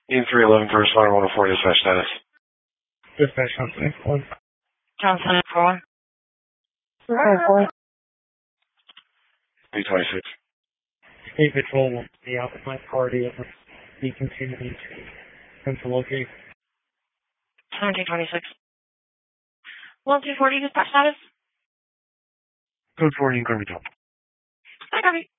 Ian 311 for responder 104 dispatch status. Dispatch Johnson 4. Johnson 4. 326. State Patrol will be out with my party and be continuing to central locate. 1726. 1240 dispatch status. Code 40 in Kirby Top. Hi, Kirby.